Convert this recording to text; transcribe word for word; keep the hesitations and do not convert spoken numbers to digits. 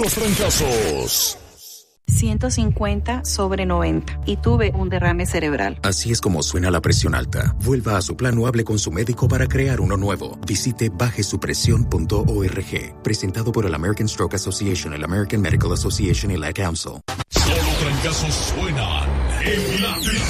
los trancazos. ciento cincuenta sobre noventa y tuve un derrame cerebral. Así es como suena la presión alta. Vuelva a su plan o hable con su médico para crear uno nuevo. Visite baje su presión punto org. Presentado por el American Stroke Association, el American Medical Association y la Council. Solo trancazos suenan en la